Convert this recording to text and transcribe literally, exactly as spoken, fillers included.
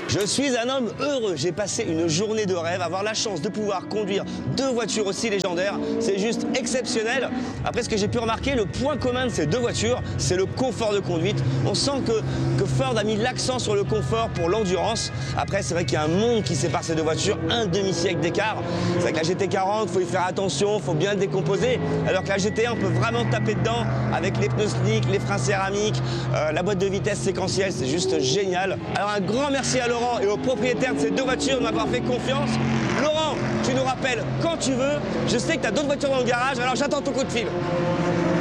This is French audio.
Je suis un homme heureux, j'ai passé une journée de rêve, avoir la chance de pouvoir conduire deux voitures aussi légendaires, c'est juste exceptionnel. Après ce que j'ai pu remarquer, le point commun de ces deux voitures, c'est le confort de conduite. On sent que, que Ford a mis l'accent sur le confort pour l'endurance. Après c'est vrai qu'il y a un monde qui sépare ces deux voitures, un demi-siècle d'écart. C'est vrai que la G T quarante, il faut y faire attention, il faut bien le décomposer, alors que la G T un, on peut vraiment taper dedans avec les pneus slick, les freins céramiques, euh, la boîte de vitesse séquentielle, c'est juste génial. Alors un grand merci à Laurent et aux propriétaires de ces deux voitures de m'avoir fait confiance. Laurent, tu nous rappelles quand tu veux. Je sais que tu as d'autres voitures dans le garage, alors j'attends ton coup de fil.